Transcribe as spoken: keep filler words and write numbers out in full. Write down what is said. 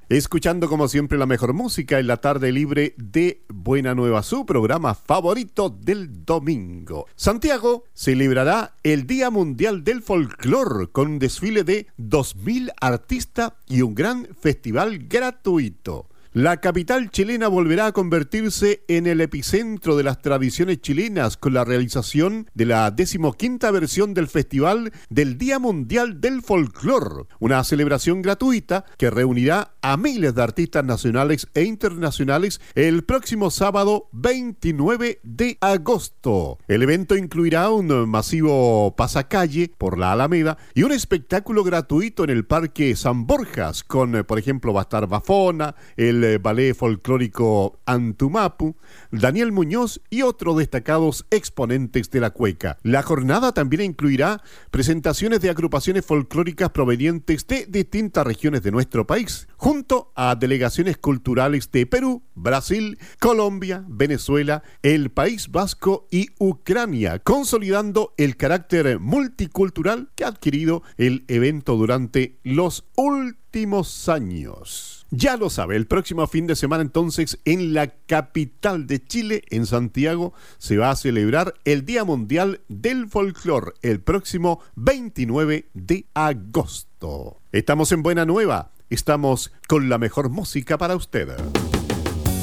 escuchando como siempre la mejor música en la tarde libre de Buena Nueva, su programa favorito del domingo. Santiago celebrará el Día Mundial del Folclor con un desfile de dos mil artistas y un gran festival gratuito. La capital chilena volverá a convertirse en el epicentro de las tradiciones chilenas con la realización de la decimoquinta versión del Festival del Día Mundial del Folclor, una celebración gratuita que reunirá a miles de artistas nacionales e internacionales el próximo sábado veintinueve de agosto. El evento incluirá un masivo pasacalle por la Alameda y un espectáculo gratuito en el Parque San Borjas con, por ejemplo, va a estar Bafona, el ballet folclórico Antumapu, Daniel Muñoz y otros destacados exponentes de la cueca. La jornada también incluirá presentaciones de agrupaciones folclóricas provenientes de distintas regiones de nuestro país, junto a delegaciones culturales de Perú, Brasil, Colombia, Venezuela, el País Vasco y Ucrania, consolidando el carácter multicultural que ha adquirido el evento durante los últimos años. Ya lo sabe, el próximo fin de semana entonces en la capital de Chile, en Santiago, se va a celebrar el Día Mundial del Folclor el próximo veintinueve de agosto. Estamos en Buena Nueva, estamos con la mejor música para usted.